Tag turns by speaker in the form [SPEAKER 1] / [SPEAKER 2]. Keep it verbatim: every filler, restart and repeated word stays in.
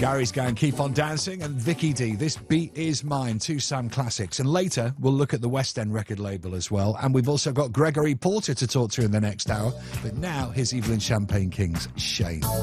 [SPEAKER 1] Gary's going Keep On Dancing and Vicky D, This Beat Is Mine, two Sam classics. And later, we'll look at the West End record label as well. And we've also got Gregory Porter to talk to in the next hour. But now, here's Evelyn Champagne King's Shame.